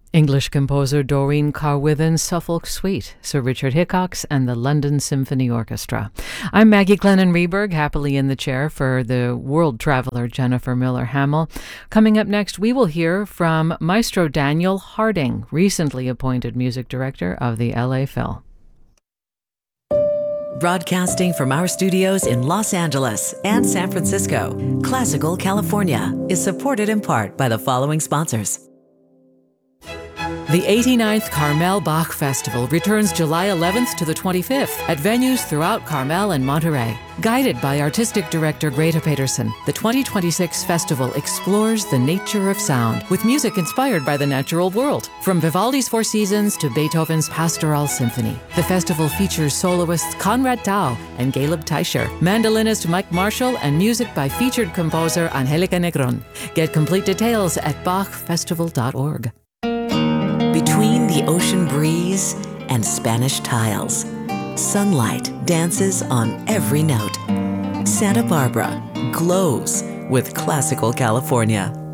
English composer Doreen Carwithen's Suffolk Suite, Sir Richard Hickox and the London Symphony Orchestra. I'm Maggie Glennon Reberg, happily in the chair for the world traveler Jennifer Miller Hamill. Coming up next, we will hear from Maestro Daniel Harding, recently appointed music director of the LA Phil. Broadcasting from our studios in Los Angeles and San Francisco, Classical California is supported in part by the following sponsors. The 89th Carmel Bach Festival returns July 11th to the 25th at venues throughout Carmel and Monterey. Guided by Artistic Director Greta Peterson, the 2026 festival explores the nature of sound with music inspired by the natural world, from Vivaldi's Four Seasons to Beethoven's Pastoral Symphony. The festival features soloists Conrad Tao and Caleb Teicher, mandolinist Mike Marshall, and music by featured composer Angelica Negron. Get complete details at bachfestival.org. Between the ocean breeze and Spanish tiles, sunlight dances on every note. Santa Barbara glows with Classical California.